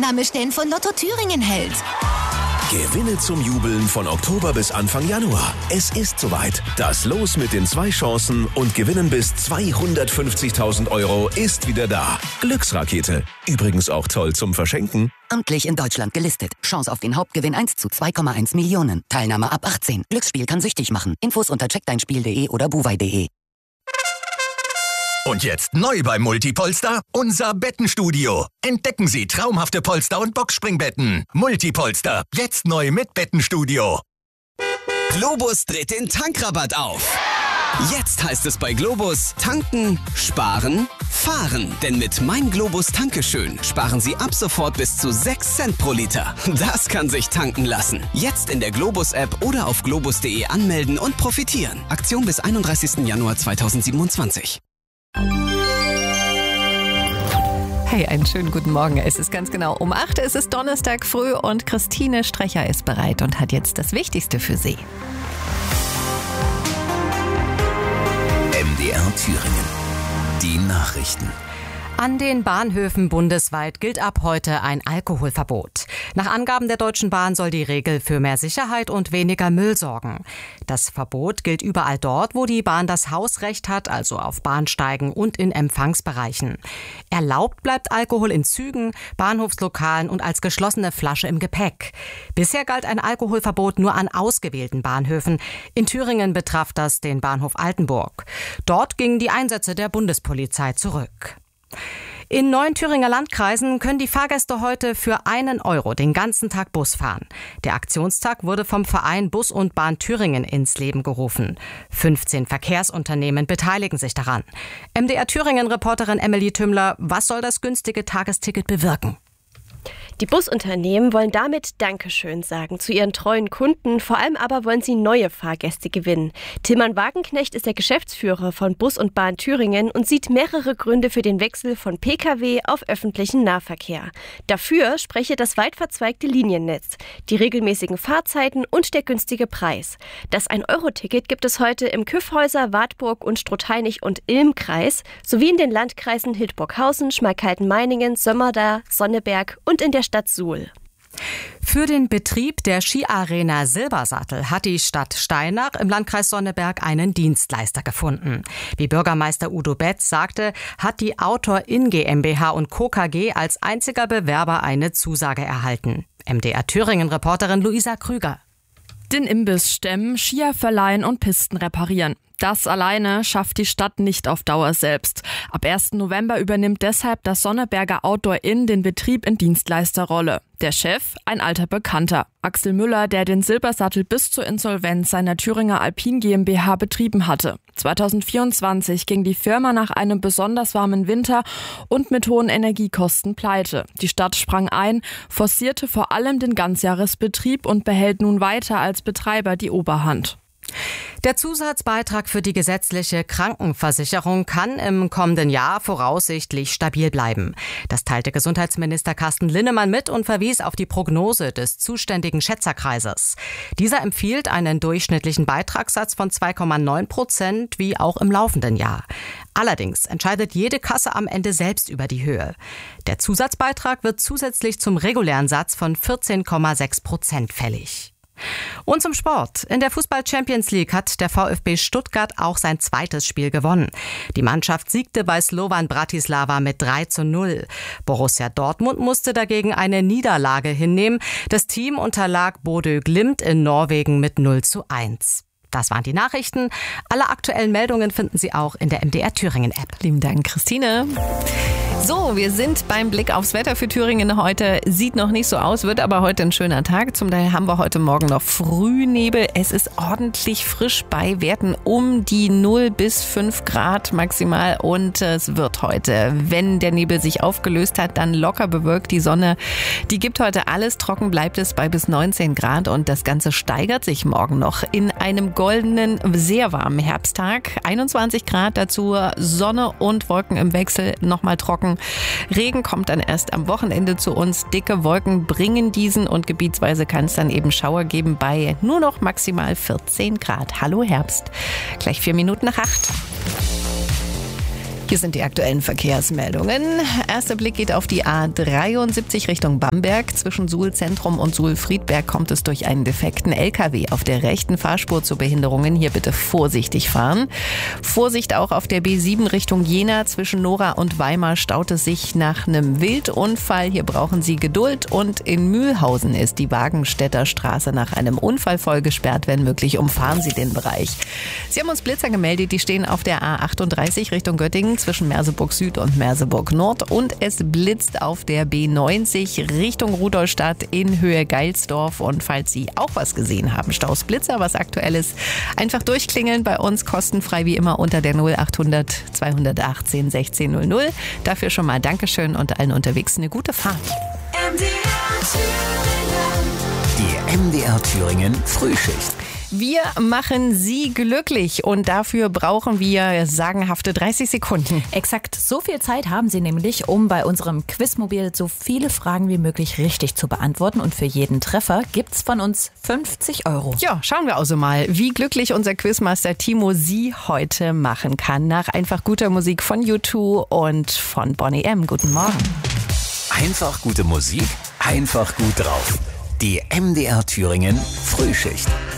Name Sten von Lotto Thüringen hält. Gewinne zum Jubeln von Oktober bis Anfang Januar. Es ist soweit. Das Los mit den 2 Chancen und Gewinnen bis 250.000 € ist wieder da. Glücksrakete. Übrigens auch toll zum Verschenken. Amtlich in Deutschland gelistet. Chance auf den Hauptgewinn 1 zu 2,1 Millionen. Teilnahme ab 18. Glücksspiel kann süchtig machen. Infos unter checkdeinspiel.de oder buwei.de. Und jetzt neu beim Multipolster, unser Bettenstudio. Entdecken Sie traumhafte Polster- und Boxspringbetten. Multipolster, jetzt neu mit Bettenstudio. Globus dreht den Tankrabatt auf. Jetzt heißt es bei Globus tanken, sparen, fahren. Denn mit Mein Globus Tankeschön sparen Sie ab sofort bis zu 6 Cent pro Liter. Das kann sich tanken lassen. Jetzt in der Globus-App oder auf globus.de anmelden und profitieren. Aktion bis 31. Januar 2027. Hey, einen schönen guten Morgen. Es ist ganz genau um 8. Es ist Donnerstag früh und Christine Strecher ist bereit und hat jetzt das Wichtigste für Sie. MDR Thüringen. Die Nachrichten. An den Bahnhöfen bundesweit gilt ab heute ein Alkoholverbot. Nach Angaben der Deutschen Bahn soll die Regel für mehr Sicherheit und weniger Müll sorgen. Das Verbot gilt überall dort, wo die Bahn das Hausrecht hat, also auf Bahnsteigen und in Empfangsbereichen. Erlaubt bleibt Alkohol in Zügen, Bahnhofslokalen und als geschlossene Flasche im Gepäck. Bisher galt ein Alkoholverbot nur an ausgewählten Bahnhöfen. In Thüringen betraf das den Bahnhof Altenburg. Dort gingen die Einsätze der Bundespolizei zurück. In 9 Thüringer Landkreisen können die Fahrgäste heute für 1 € den ganzen Tag Bus fahren. Der Aktionstag wurde vom Verein Bus und Bahn Thüringen ins Leben gerufen. 15 Verkehrsunternehmen beteiligen sich daran. MDR Thüringen-Reporterin Emily Tümmler, was soll das günstige Tagesticket bewirken? Die Busunternehmen wollen damit Dankeschön sagen zu ihren treuen Kunden, vor allem aber wollen sie neue Fahrgäste gewinnen. Tilman Wagenknecht ist der Geschäftsführer von Bus und Bahn Thüringen und sieht mehrere Gründe für den Wechsel von Pkw auf öffentlichen Nahverkehr. Dafür spreche das weit verzweigte Liniennetz, die regelmäßigen Fahrzeiten und der günstige Preis. Das 1-Euro-Ticket gibt es heute im Kyffhäuser, Wartburg und Struthainich und Ilm-Kreis sowie in den Landkreisen Hildburghausen, Schmalkalden-Meiningen, Sömmerda, Sonneberg und in der Stadt Suhl. Für den Betrieb der Skiarena Silbersattel hat die Stadt Steinach im Landkreis Sonneberg einen Dienstleister gefunden. Wie Bürgermeister Udo Betz sagte, hat die Outdoor-In GmbH und Co. KG als einziger Bewerber eine Zusage erhalten. MDR Thüringen-Reporterin Luisa Krüger. Den Imbiss stemmen, Skier verleihen und Pisten reparieren. Das alleine schafft die Stadt nicht auf Dauer selbst. Ab 1. November übernimmt deshalb das Sonneberger Outdoor-In den Betrieb in Dienstleisterrolle. Der Chef, ein alter Bekannter, Axel Müller, der den Silbersattel bis zur Insolvenz seiner Thüringer Alpin GmbH betrieben hatte. 2024 ging die Firma nach einem besonders warmen Winter und mit hohen Energiekosten pleite. Die Stadt sprang ein, forcierte vor allem den Ganzjahresbetrieb und behält nun weiter als Betreiber die Oberhand. Der Zusatzbeitrag für die gesetzliche Krankenversicherung kann im kommenden Jahr voraussichtlich stabil bleiben. Das teilte Gesundheitsminister Carsten Linnemann mit und verwies auf die Prognose des zuständigen Schätzerkreises. Dieser empfiehlt einen durchschnittlichen Beitragssatz von 2,9% wie auch im laufenden Jahr. Allerdings entscheidet jede Kasse am Ende selbst über die Höhe. Der Zusatzbeitrag wird zusätzlich zum regulären Satz von 14,6% fällig. Und zum Sport. In der Fußball-Champions League hat der VfB Stuttgart auch sein zweites Spiel gewonnen. Die Mannschaft siegte bei Slovan Bratislava mit 3:0. Borussia Dortmund musste dagegen eine Niederlage hinnehmen. Das Team unterlag Bodø Glimt in Norwegen mit 0:1. Das waren die Nachrichten. Alle aktuellen Meldungen finden Sie auch in der MDR Thüringen-App. Lieben Dank, Christine. So, wir sind beim Blick aufs Wetter für Thüringen heute. Sieht noch nicht so aus, wird aber heute ein schöner Tag. Zum Teil haben wir heute Morgen noch Frühnebel. Es ist ordentlich frisch bei Werten um die 0 bis 5 Grad maximal. Und es wird heute, wenn der Nebel sich aufgelöst hat, dann locker bewölkt. Die Sonne, die gibt heute alles. Trocken bleibt es bei bis 19 Grad. Und das Ganze steigert sich morgen noch in einem goldenen, sehr warmen Herbsttag. 21 Grad dazu, Sonne und Wolken im Wechsel, nochmal trocken. Regen kommt dann erst am Wochenende zu uns. Dicke Wolken bringen diesen und gebietsweise kann es dann eben Schauer geben bei nur noch maximal 14 Grad. Hallo Herbst. Gleich 4 Minuten nach 8. Hier sind die aktuellen Verkehrsmeldungen. Erster Blick geht auf die A73 Richtung Bamberg. Zwischen Suhl-Zentrum und Suhl-Friedberg kommt es durch einen defekten LKW auf der rechten Fahrspur zu Behinderungen. Hier bitte vorsichtig fahren. Vorsicht auch auf der B7 Richtung Jena. Zwischen Nora und Weimar staut es sich nach einem Wildunfall. Hier brauchen Sie Geduld. Und in Mühlhausen ist die Wagenstädter Straße nach einem Unfall voll gesperrt. Wenn möglich, umfahren Sie den Bereich. Sie haben uns Blitzer gemeldet. Die stehen auf der A38 Richtung Göttingen zwischen Merseburg Süd und Merseburg Nord, und es blitzt auf der B90 Richtung Rudolstadt in Höhe Geilsdorf. Und falls Sie auch was gesehen haben, Staus, Blitzer, was Aktuelles, einfach durchklingeln. Bei uns kostenfrei wie immer unter der 0800 218 1600. Dafür schon mal Dankeschön und allen unterwegs eine gute Fahrt. Die MDR Thüringen Frühschicht. Wir machen Sie glücklich und dafür brauchen wir sagenhafte 30 Sekunden. Exakt so viel Zeit haben Sie nämlich, um bei unserem Quizmobil so viele Fragen wie möglich richtig zu beantworten. Und für jeden Treffer gibt's von uns 50 €. Ja, schauen wir also mal, wie glücklich unser Quizmaster Timo Sie heute machen kann. Nach einfach guter Musik von U2 und von Boney M. Guten Morgen. Einfach gute Musik, einfach gut drauf. Die MDR Thüringen Frühschicht.